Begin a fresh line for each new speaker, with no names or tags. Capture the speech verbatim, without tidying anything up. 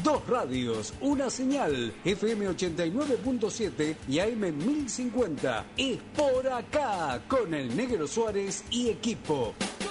Dos radios, una señal, F M ochenta y nueve punto siete y A M mil cincuenta. Es por acá, con el Negro Suárez y equipo.